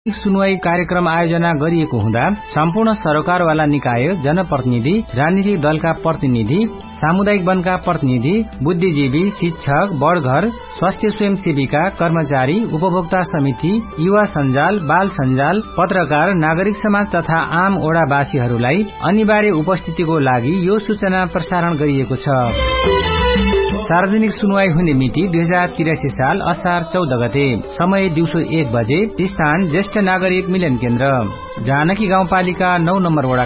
सुनवाई कार्यक्रम आयोजना गरिएको हुँदा सम्पूर्ण सरकारवाला निकाय, जनप्रतिनिधि, राजनीतिक दलका प्रतिनिधि, सामुदायिक वनका प्रतिनिधि, बुद्धिजीवी, शिक्षक, बडघर, स्वास्थ्य स्वयंसेविका, कर्मचारी, उपभोक्ता समिति, युवा सञ्जाल, बाल सञ्जाल, पत्रकार, नागरिक समाज तथा आम ओडावासीहरूलाई अनिवार्य उपस्थितिको लागि यो सूचना प्रसारण गरिएको छ। सार्वजनिक सुनवाई हुने मिति 2083 साल असार 14 गते। समय दिउँसो 1 बजे। स्थान ज्येष्ठ नागरिक मिलन केन्द्र, जानकी गाउँपालिका 9 नम्बर वडा